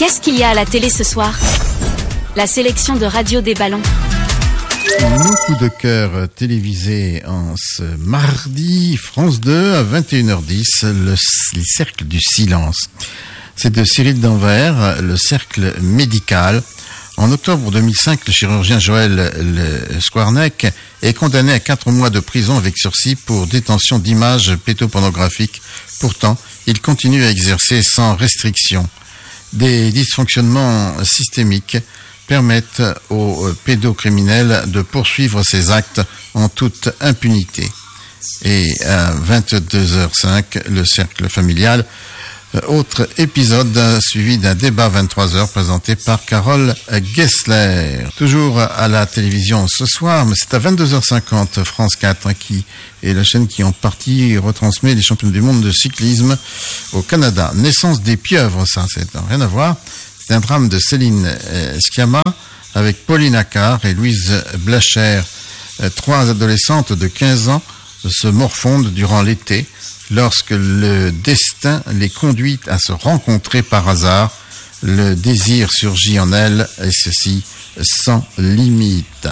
Qu'est-ce qu'il y a à la télé ce soir? La sélection de Radio des Ballons. Nos coups de cœur télévisés en ce mardi, France 2 à 21h10, les cercles du silence. C'est de Cyril Danvers, le cercle médical. En octobre 2005, le chirurgien Joël Skwarnek est condamné à 4 mois de prison avec sursis pour détention d'images pédopornographiques. Pourtant, il continue à exercer sans restriction. Des dysfonctionnements systémiques permettent aux pédocriminels de poursuivre ces actes en toute impunité. Et à 22h05, le cercle familial, autre épisode suivi d'un débat 23h présenté par Carole Gessler. Toujours à la télévision ce soir, mais c'est à 22h50, France 4, qui est la chaîne qui en partie retransmet les championnats du monde de cyclisme au Canada. Naissance des pieuvres, ça, c'est rien à voir. C'est un drame de Céline Sciamma avec Pauline Accard et Louise Blacher. 3 adolescentes de 15 ans se morfondent durant l'été lorsque le destin les conduit à se rencontrer par hasard. Le désir surgit en elles, et ceci sans limite.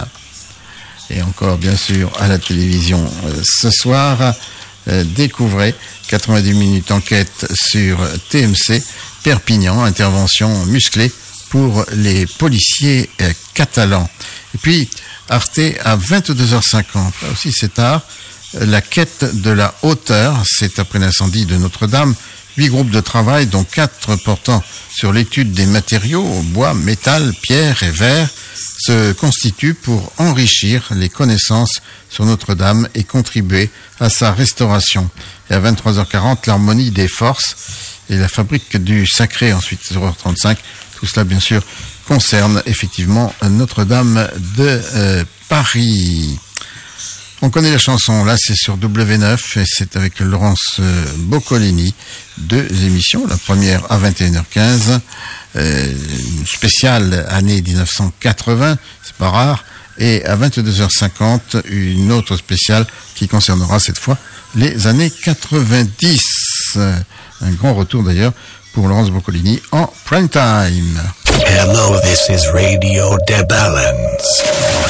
Et encore, bien sûr, à la télévision ce soir, découvrez 90 minutes enquête sur TMC, Perpignan, intervention musclée pour les policiers catalans. Et puis, Arte à 22h50, là aussi c'est tard, la quête de la hauteur, c'est après l'incendie de Notre-Dame, 8 groupes de travail, dont 4 portant sur l'étude des matériaux, bois, métal, pierre et verre, se constituent pour enrichir les connaissances sur Notre-Dame et contribuer à sa restauration. Et à 23h40, l'harmonie des forces et la fabrique du sacré, ensuite 0h35, tout cela bien sûr concerne effectivement Notre-Dame de Paris. On connaît la chanson, là c'est sur W9 et c'est avec Laurence Boccolini. 2 émissions, la première à 21h15, une spéciale année 1980, c'est pas rare, et à 22h50, une autre spéciale qui concernera cette fois les années 90. Un grand retour d'ailleurs pour Laurence Boccolini en prime time. Hello, this is Radio des Ballons.